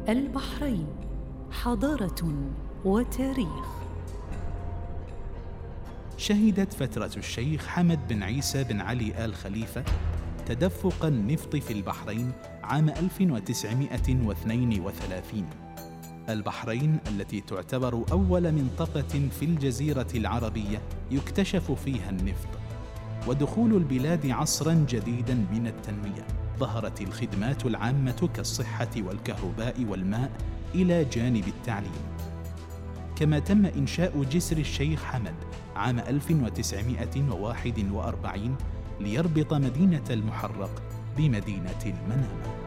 البحرين حضارة وتاريخ. شهدت فترة الشيخ حمد بن عيسى بن علي آل خليفة تدفق النفط في البحرين عام 1932. البحرين التي تعتبر أول منطقة في الجزيرة العربية يكتشف فيها النفط، ودخول البلاد عصراً جديداً من التنمية، ظهرت الخدمات العامة كالصحة والكهرباء والماء إلى جانب التعليم. كما تم إنشاء جسر الشيخ حمد عام 1941 ليربط مدينة المحرق بمدينة المنامة.